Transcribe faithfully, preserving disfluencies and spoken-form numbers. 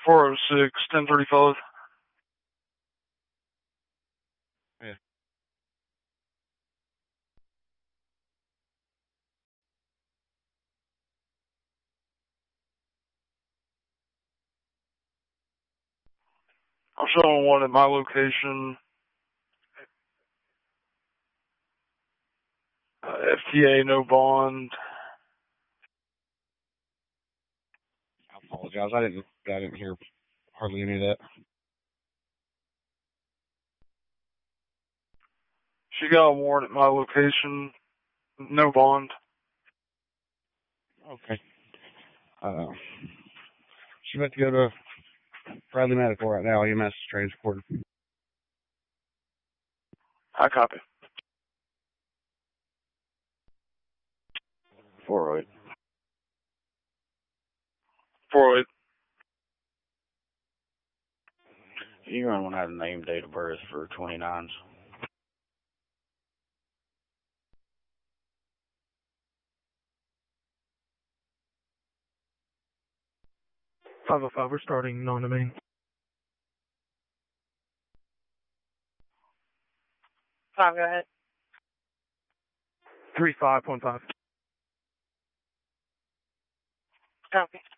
four oh six, ten thirty-five. Yeah. I'm showing one at my location. Uh, F T A, no bond. I apologize. I didn't. I didn't hear hardly any of that. She got a warrant at my location, no bond. Okay. Uh, she's about to go to Bradley Medical right now. E M S transport. I copy. four oh eight. four oh eight. You run one out of name, date of birth for twenty-nines. five oh five, we're starting non-domain. Five, go ahead. three five one five. Copy.